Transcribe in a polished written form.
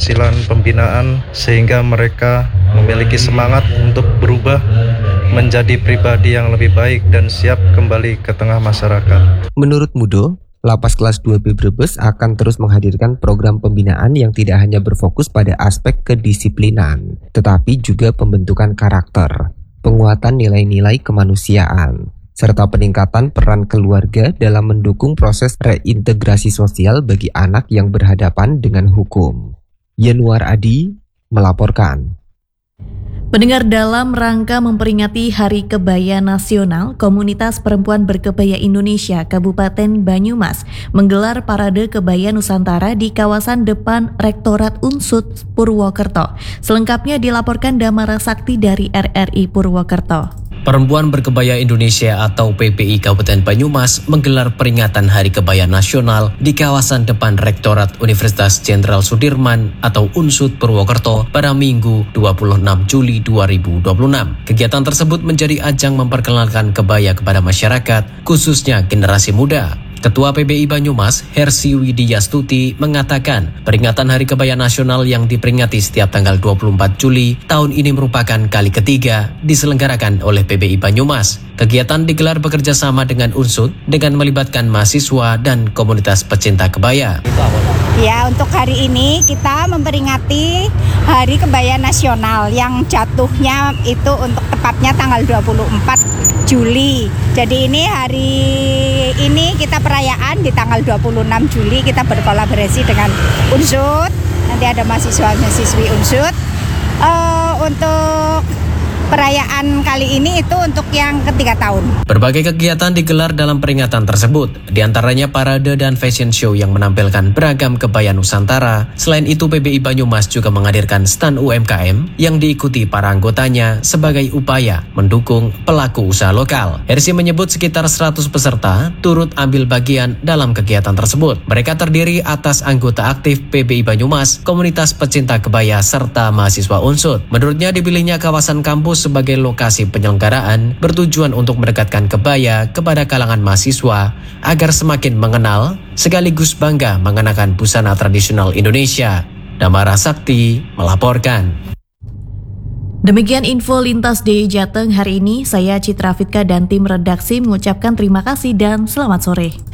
keberhasilan pembinaan sehingga mereka memiliki semangat untuk berubah menjadi pribadi yang lebih baik dan siap kembali ke tengah masyarakat. Menurut Mudo, Lapas Kelas 2B Brebes akan terus menghadirkan program pembinaan yang tidak hanya berfokus pada aspek kedisiplinan, tetapi juga pembentukan karakter, penguatan nilai-nilai kemanusiaan, serta peningkatan peran keluarga dalam mendukung proses reintegrasi sosial bagi anak yang berhadapan dengan hukum. Yanuar Adi melaporkan. Pendengar, dalam rangka memperingati Hari Kebaya Nasional, Komunitas Perempuan Berkebaya Indonesia Kabupaten Banyumas menggelar Parade Kebaya Nusantara di kawasan depan Rektorat Unsud Purwokerto. Selengkapnya dilaporkan Damara Sakti dari RRI Purwokerto. Perempuan Berkebaya Indonesia atau PPI Kabupaten Banyumas menggelar peringatan Hari Kebaya Nasional di kawasan depan Rektorat Universitas Jenderal Sudirman atau Unsud Purwokerto pada Minggu 26 Juli 2026. Kegiatan tersebut menjadi ajang memperkenalkan kebaya kepada masyarakat, khususnya generasi muda. Ketua PBI Banyumas, Hersi Widiastuti, mengatakan peringatan Hari Kebaya Nasional yang diperingati setiap tanggal 24 Juli tahun ini merupakan kali ketiga diselenggarakan oleh PBI Banyumas. Kegiatan digelar bekerja sama dengan Unsud dengan melibatkan mahasiswa dan komunitas pecinta kebaya. Ya, untuk hari ini kita memperingati Hari Kebaya Nasional yang jatuhnya itu untuk tepatnya tanggal 24 Juli. Jadi hari ini kita perayaan di tanggal 26 Juli, kita berkolaborasi dengan Unsud. Nanti ada mahasiswa-mahasiswi Unsud. Untuk perayaan kali ini itu untuk yang ketiga tahun. Berbagai kegiatan digelar dalam peringatan tersebut, diantaranya parade dan fashion show yang menampilkan beragam kebaya Nusantara. Selain itu, PBI Banyumas juga menghadirkan stand UMKM yang diikuti para anggotanya sebagai upaya mendukung pelaku usaha lokal. Hersi menyebut sekitar 100 peserta turut ambil bagian dalam kegiatan tersebut. Mereka terdiri atas anggota aktif PBI Banyumas, komunitas pecinta kebaya, serta mahasiswa Unsud. Menurutnya dipilihnya kawasan kampus sebagai lokasi penyelenggaraan bertujuan untuk mendekatkan kebaya kepada kalangan mahasiswa agar semakin mengenal sekaligus bangga mengenakan busana tradisional Indonesia. Damara Sakti melaporkan. Demikian info lintas DIY Jateng hari ini. Saya Citra Fitka dan tim redaksi mengucapkan terima kasih dan selamat sore.